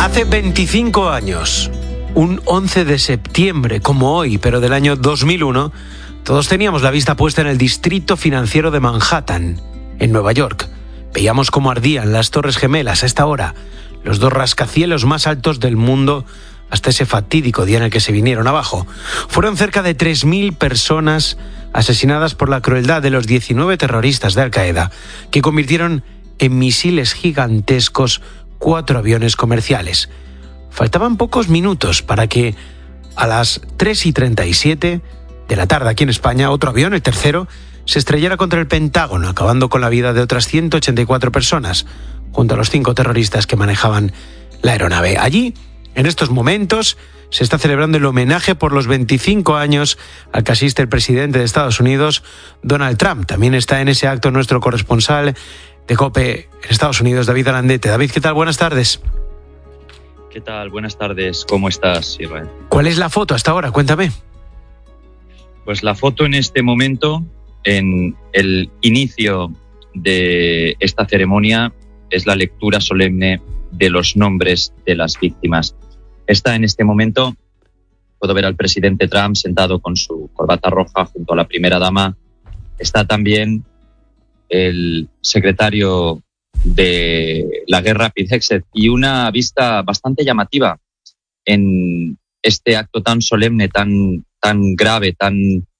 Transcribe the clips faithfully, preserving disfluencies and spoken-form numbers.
Hace veinticinco años, un once de septiembre, como hoy, pero del año dos mil uno, todos teníamos la vista puesta en el distrito financiero de Manhattan, en Nueva York. Veíamos cómo ardían las Torres Gemelas a esta hora, los dos rascacielos más altos del mundo, hasta ese fatídico día en el que se vinieron abajo. Fueron cerca de tres mil personas asesinadas por la crueldad de los diecinueve terroristas de Al-Qaeda, que convirtieron en misiles gigantescos cuatro aviones comerciales. Faltaban pocos minutos para que a las tres y treinta y siete de la tarde aquí en España, otro avión, el tercero, se estrellara contra el Pentágono, acabando con la vida de otras ciento ochenta y cuatro personas, junto a los cinco terroristas que manejaban la aeronave. Allí, en estos momentos, se está celebrando el homenaje por los veinticinco años al que asiste el presidente de Estados Unidos, Donald Trump. También está en ese acto nuestro corresponsal de COPE en Estados Unidos, David Alandete. David, ¿qué tal? Buenas tardes. ¿Qué tal? Buenas tardes. ¿Cómo estás, Israel? ¿Cuál es la foto hasta ahora? Cuéntame. Pues la foto en este momento, en el inicio de esta ceremonia, es la lectura solemne de los nombres de las víctimas. Está en este momento, puedo ver al presidente Trump sentado con su corbata roja junto a la primera dama. Está también el secretario de la guerra, Pete Hegseth, y una vista bastante llamativa en este acto tan solemne, tan, tan grave, tan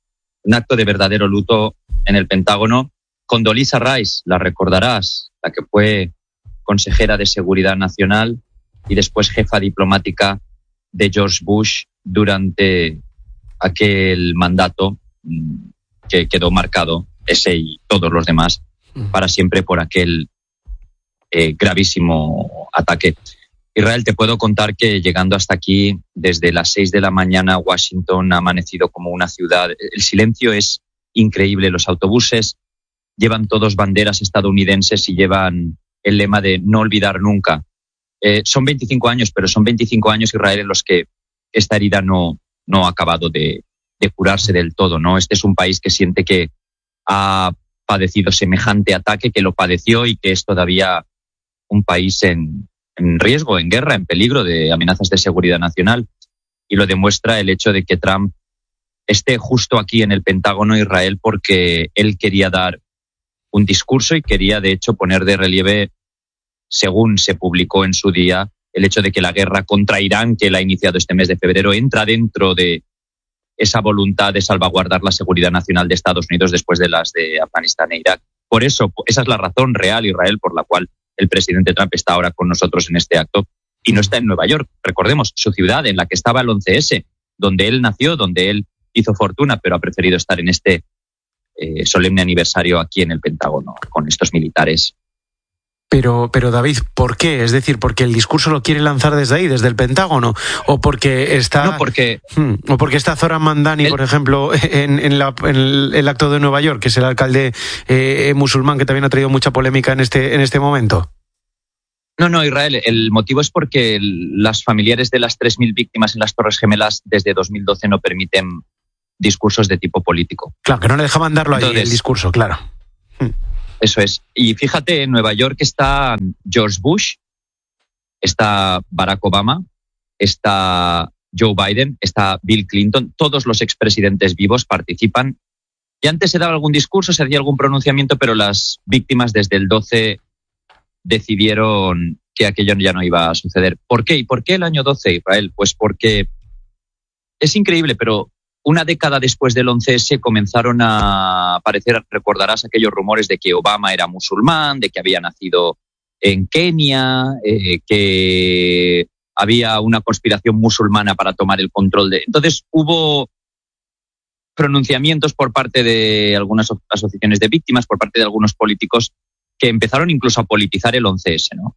un acto de verdadero luto en el Pentágono. Condoleezza Rice, la recordarás, la que fue consejera de Seguridad Nacional y después jefa diplomática de George Bush durante aquel mandato que quedó marcado, ese y todos los demás, para siempre por aquel eh, gravísimo ataque. Israel, te puedo contar que llegando hasta aquí, desde las seis de la mañana, Washington ha amanecido como una ciudad. El silencio es increíble. Los autobuses llevan todos banderas estadounidenses y llevan el lema de no olvidar nunca. Eh, son veinticinco años, pero son veinticinco años, Israel, en los que esta herida no, no ha acabado de, de curarse del todo, ¿no? Este es un país que siente que ha padecido semejante ataque, que lo padeció y que es todavía un país en, en riesgo, en guerra, en peligro de amenazas de seguridad nacional. Y lo demuestra el hecho de que Trump esté justo aquí en el Pentágono, Israel, porque él quería dar un discurso y quería, de hecho, poner de relieve, según se publicó en su día, el hecho de que la guerra contra Irán, que él ha iniciado este mes de febrero, entra dentro de esa voluntad de salvaguardar la seguridad nacional de Estados Unidos después de las de Afganistán e Irak. Por eso, esa es la razón real, Israel, por la cual el presidente Trump está ahora con nosotros en este acto y no está en Nueva York. Recordemos, su ciudad en la que estaba el once ese, donde él nació, donde él hizo fortuna, pero ha preferido estar en este eh, solemne aniversario aquí en el Pentágono con estos militares. Pero, pero David, ¿por qué? Es decir, ¿porque el discurso lo quiere lanzar desde ahí, desde el Pentágono? ¿O porque está, no, porque, o porque está Zoran Mandani, él, por ejemplo, en, en, la, en el, el acto de Nueva York, que es el alcalde eh, musulmán, que también ha traído mucha polémica en este, en este momento? No, no, Israel, el motivo es porque el, las familiares de las tres mil víctimas en las Torres Gemelas desde dos mil doce no permiten discursos de tipo político. Claro, que no le dejaban darlo allí, el discurso, claro. Eso es. Y fíjate, en Nueva York está George Bush, está Barack Obama, está Joe Biden, está Bill Clinton. Todos los expresidentes vivos participan. Y antes se daba algún discurso, se hacía algún pronunciamiento, pero las víctimas desde el doce decidieron que aquello ya no iba a suceder. ¿Por qué? ¿Y por qué el año doce, Israel? Pues porque es increíble, pero una década después del once ese comenzaron a aparecer, recordarás, aquellos rumores de que Obama era musulmán, de que había nacido en Kenia, eh, que había una conspiración musulmana para tomar el control de... Entonces hubo pronunciamientos por parte de algunas asociaciones de víctimas, por parte de algunos políticos que empezaron incluso a politizar el once ese, ¿no?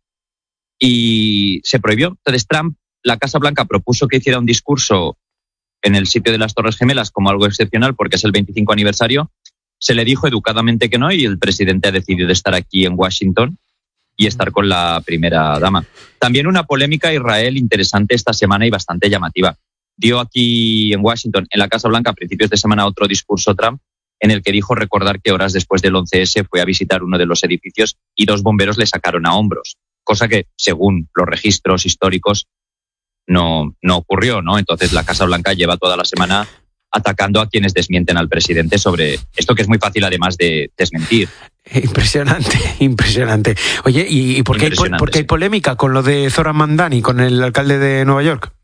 Y se prohibió. Entonces Trump, la Casa Blanca, propuso que hiciera un discurso en el sitio de las Torres Gemelas como algo excepcional porque es el veinticinco aniversario. Se le dijo educadamente que no y el presidente ha decidido estar aquí en Washington y estar con la primera dama. También una polémica, Israel, interesante esta semana y bastante llamativa. Dio aquí en Washington, en la Casa Blanca, a principios de semana, otro discurso Trump en el que dijo recordar que horas después del once ese fue a visitar uno de los edificios y dos bomberos le sacaron a hombros. cosa que, según los registros históricos, no, no ocurrió, ¿no? Entonces la Casa Blanca lleva toda la semana atacando a quienes desmienten al presidente sobre esto, que es muy fácil además de desmentir. Impresionante, impresionante. Oye, ¿y, y por, qué hay, por qué hay polémica con lo de Zohran Mamdani, con el alcalde de Nueva York?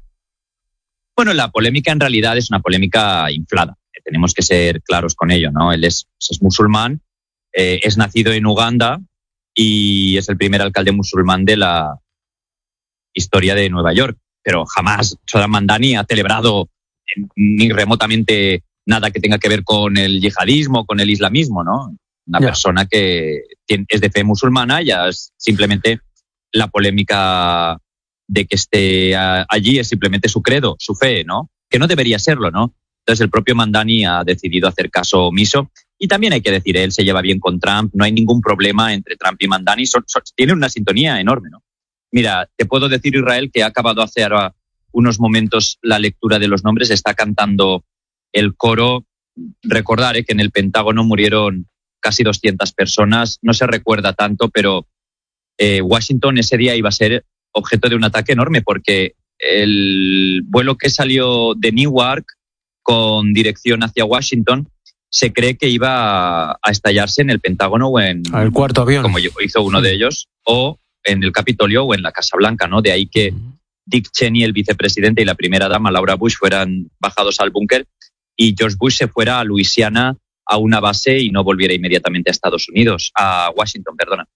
Bueno, la polémica en realidad es una polémica inflada. Tenemos que ser claros con ello, ¿no? Él es, es musulmán, eh, es nacido en Uganda y es el primer alcalde musulmán de la historia de Nueva York. Pero jamás Zohran Mamdani ha celebrado ni remotamente nada que tenga que ver con el yihadismo, con el islamismo, ¿no? Una yeah. persona que tiene, es de fe musulmana, ya es simplemente la polémica de que esté allí es simplemente su credo, su fe, ¿no? Que no debería serlo, ¿no? Entonces el propio Mamdani ha decidido hacer caso omiso. Y también hay que decir, él se lleva bien con Trump, no hay ningún problema entre Trump y Mamdani, son, son, tienen una sintonía enorme, ¿no? Mira, te puedo decir, Israel, que ha acabado hace ahora unos momentos la lectura de los nombres, está cantando el coro. Recordar eh, que en el Pentágono murieron casi doscientas personas, no se recuerda tanto, pero eh, Washington ese día iba a ser objeto de un ataque enorme porque el vuelo que salió de Newark con dirección hacia Washington se cree que iba a estallarse en el Pentágono o en el cuarto avión, como hizo uno de ellos, o en el Capitolio o en la Casa Blanca, ¿no? De ahí que Dick Cheney, el vicepresidente, y la primera dama, Laura Bush, fueran bajados al búnker y George Bush se fuera a Luisiana a una base y no volviera inmediatamente a Estados Unidos, a Washington, perdona.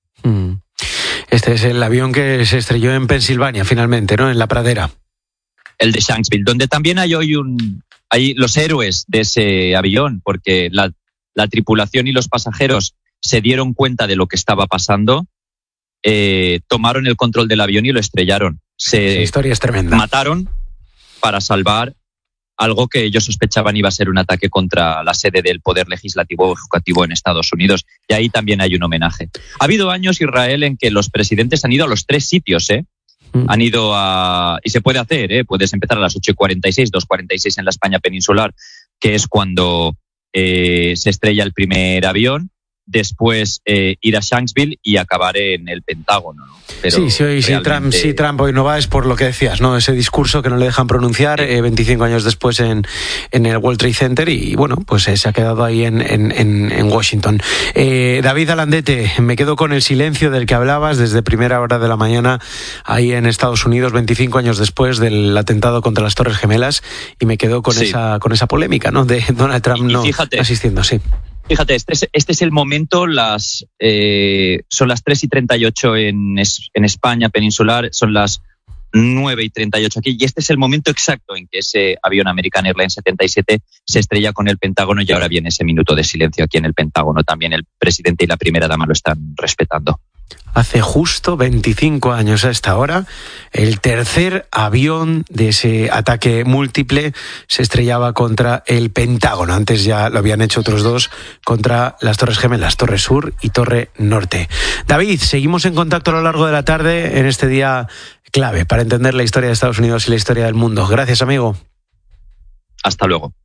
Este es el avión que se estrelló en Pensilvania, finalmente, ¿no? En la pradera. El de Shanksville, donde también hay hoy un, hay los héroes de ese avión, porque la, la tripulación y los pasajeros se dieron cuenta de lo que estaba pasando, eh, tomaron el control del avión y lo estrellaron. Se Esa historia es tremenda. Mataron para salvar algo que ellos sospechaban iba a ser un ataque contra la sede del Poder Legislativo o Ejecutivo en Estados Unidos. Y ahí también hay un homenaje. Ha habido años, Israel, en que los presidentes han ido a los tres sitios, ¿eh? Mm. Han ido a... Y se puede hacer, ¿eh? Puedes empezar a las ocho y cuarenta y seis, dos cuarenta y seis en la España peninsular, que es cuando eh, se estrella el primer avión. Después eh, ir a Shanksville y acabar en el Pentágono, ¿no? Pero sí, sí, realmente... si, Trump, si Trump hoy no va es por lo que decías, ¿no? Ese discurso que no le dejan pronunciar eh, veinticinco años después en, en el World Trade Center y, bueno, pues eh, se ha quedado ahí en, en, en Washington. Eh, David Alandete, me quedo con el silencio del que hablabas desde primera hora de la mañana ahí en Estados Unidos, veinticinco años después del atentado contra las Torres Gemelas, y me quedo con, sí. esa, con esa polémica, ¿no? De Donald Trump no fíjate, asistiendo, sí. Fíjate, este es, este es el momento, las eh, son las tres y treinta y ocho en, en España peninsular, son las nueve y treinta y ocho aquí, y este es el momento exacto en que ese avión American Airlines setenta y siete se estrella con el Pentágono, y ahora viene ese minuto de silencio aquí en el Pentágono. También el presidente y la primera dama lo están respetando. Hace justo veinticinco años a esta hora, el tercer avión de ese ataque múltiple se estrellaba contra el Pentágono. Antes ya lo habían hecho otros dos contra las Torres Gemelas, Torre Sur y Torre Norte. David, seguimos en contacto a lo largo de la tarde en este día clave para entender la historia de Estados Unidos y la historia del mundo. Gracias, amigo. Hasta luego.